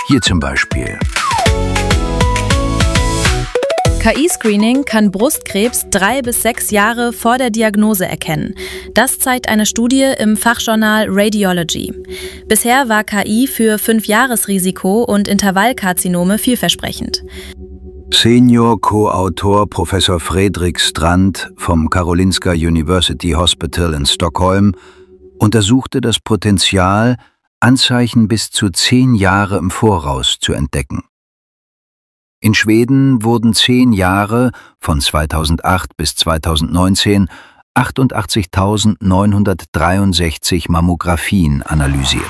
Hier zum Beispiel. KI-Screening kann Brustkrebs 3 bis 6 Jahre vor der Diagnose erkennen. Das zeigt eine Studie im Fachjournal Radiology. Bisher war KI für 5-Jahres-Risiko und Intervallkarzinome vielversprechend. Senior Co-Autor Professor Fredrik Strand vom Karolinska University Hospital in Stockholm untersuchte das Potenzial, Anzeichen bis zu 10 Jahre im Voraus zu entdecken. In Schweden wurden 10 Jahre von 2008 bis 2019 88.963 Mammographien analysiert.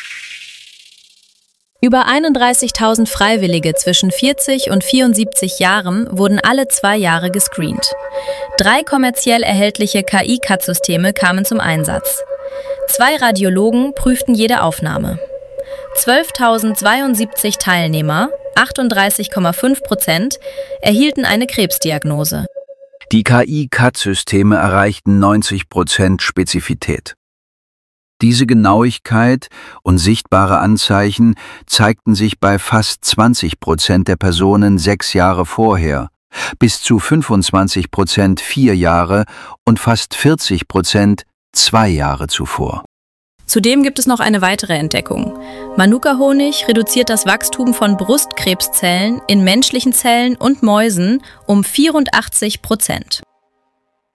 Über 31.000 Freiwillige zwischen 40 und 74 Jahren wurden alle 2 Jahre gescreent. 3 kommerziell erhältliche KI-CAT-Systeme kamen zum Einsatz. 2 Radiologen prüften jede Aufnahme. 12.072 Teilnehmer, 38,5%, erhielten eine Krebsdiagnose. Die KI-CAT-Systeme erreichten 90% Spezifität. Diese Genauigkeit und sichtbare Anzeichen zeigten sich bei fast 20% der Personen 6 Jahre vorher, bis zu 25% 4 Jahre und fast 40% 2 Jahre zuvor. Zudem gibt es noch eine weitere Entdeckung. Manuka-Honig reduziert das Wachstum von Brustkrebszellen in menschlichen Zellen und Mäusen um 84%.